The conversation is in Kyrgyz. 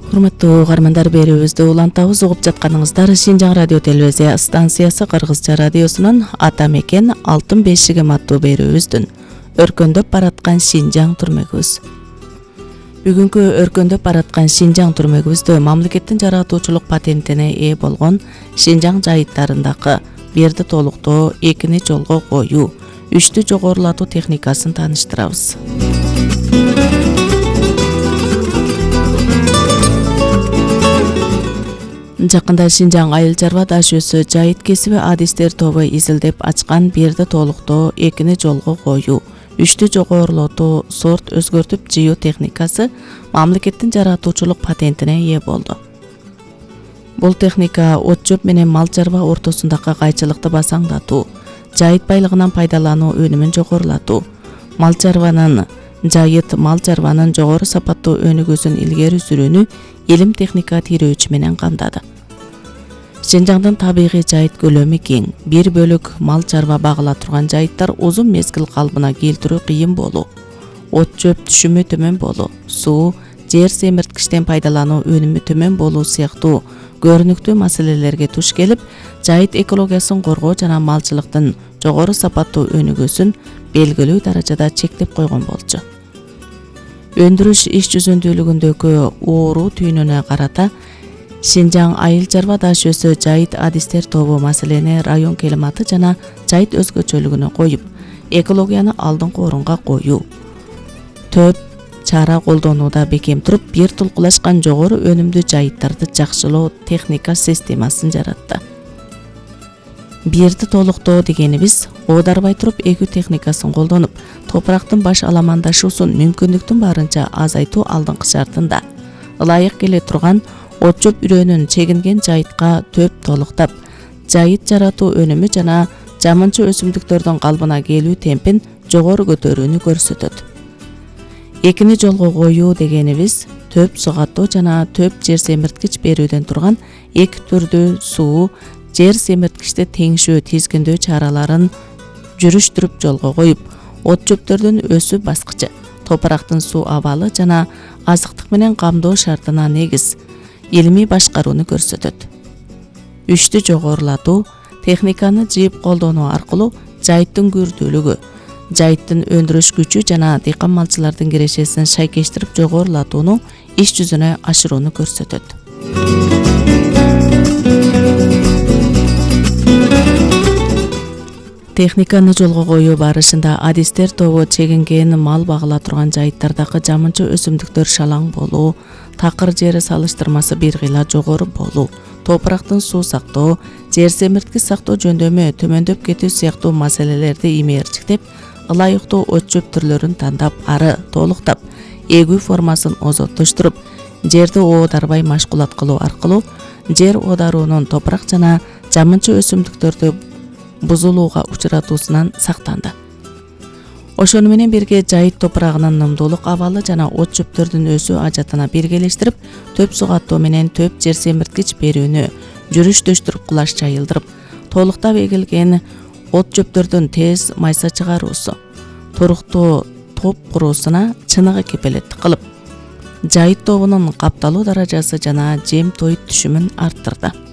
Урматтуу угармандар, берүүбүздү улантабыз. Угуп жатканыңыздар Шинжаң радио телевизия станциясы Кыргызча радиосунун Ата мекен алтын бешигим аттуу берүүбүздүн өркөндөп бараткан Шинжаң түрмөгүбүз. Бүгүнкү өркөндөп бараткан Шинжаң түрмөгүбүздө мамлекеттин жаратуучулук патентине ээ болгон Шинжаң жайыттарындагы бирди толуктоо, экини жолго коюу, үчтү жогорулатуу техникасын тааныштырабыз. Жакында Шинжаң айыл чарба даш өсү жайыт кесиби адистер тобу изилдеп ачкан бирди толуктоо, экини жолго коюу, үчтү жогорулатуу сорт өзгөртүп жыйуу техникасы мамлекеттин жаратуучулук патентине ээ болду. Бул техника от жөп менен мал чарба ортосундагы кайчылыкты басаңдатуу, жайыт байлыгынан пайдалануу өнүмүн жогорулатуу, мал чарбанын жогору сапаттуу өнүгүүсүн илгери сүрүүнү илим техника тирөөчү менен камдады. Шинжаңдын табигый жайыт көлөмү кең, бир бөлүк мал чарба багыла турган жайыттар узун мезгил калыбына келтирүү кыйын болуу, от жөп түшүмү төмөн болуу, суу, жер семирткичтен пайдалануу өнүмү төмөн болуу сыяктуу көрүнүктүү маселелерге туш келип, жайыт экологиясын коргоо жана малчылыктын жогору сапаттуу өнүгүүсүн белгилүү даражада чектеп койгон болчу. Өндүрүш иш жүзүндүүлүгүндөгү оору түйүнүнө карата Шинжаң айыл чарба даш өсү жайыт адистер тобу маселени район климаты жана жайыт өзгөчөлүгүнө коюп, экологияны алдыңкы орунга коюу, төп чара колдонууда бекем туруп, бир тулкулашкан жогору өнүмдүү жайыттарды жакшылоо техника системасын жаратты. Бирди толуктоо дегенибиз оодарбай туруп эгүү техникасын колдонуп, топурактын баш аламандашуусун мүмкүндүктүн барынча азайтуу алдыңкы шартында ылайык келе турган от жөп үрөөнүн чегинген жайытка төп толуктап, жайыт жаратуу өнүмү жана жамынчы өсүмдүктөрдүн калыбына келүү темпин жогору көтөрүүнү көрсөтөт. Экини жолго коюу дегенибиз төп сугаттоо жана төп жер семирткич берүүдөн турган эки түрдүү суу, жер семирткичти теңшөө, тизгиндөө чараларын жүрүштүрүп жолго коюп, от жөптөрдүн өсүү баскычы, топурактын суу абалы жана азыктык менен камдоо шартына негиз илимий башкарууну көрсөтөт. Үчтү жогорулатуу техниканы жыйып колдонуу аркылуу жайыттын күрдүүлүгү, жайыттын өндүрүш күчү жана дыйкан малчылардын кирешесин шайкештирип жогорулатууну иш жүзүнө ашырууну көрсөтөт. Техниканы жолго коюу барышында адистер тобу чегинген мал багыла турган жайыттардагы жамынчы өсүмдүктөр шалаң болуу, такыр жери салыштырмасы бир кыйла жогору болуу, топурактын суу сактоо, жер семирткич сактоо жөндөмү төмөндөп кетүү сыяктуу маселелерди имээрчиктеп, ылайыктуу от жөп түрлөрүн тандап, ары толуктап, эгүү формасын озоттуштуруп, жерди оодарбай машкулат кылуу аркылуу жер оодаруунун топурак жана жамынчы өсүмдүктөрдү бузулууга учуратуусунан сактанды. Ошону менен бирге жайыт топурагынын нымдуулук абалы жана от жөптөрдүн өсүү ажатына биргелештирип, төп сугаттоо менен төп жер семирткич берүүнү жүрүштөштүрүп, кулаш жайылдырып, толуктап эгилген от жөптөрдүн тез майса чыгаруусу, туруктуу топ куруусуна чыныгы кепелеттик кылып, жайыт тобунун капталуу даражасы жана жем той түшүмүн арттырды.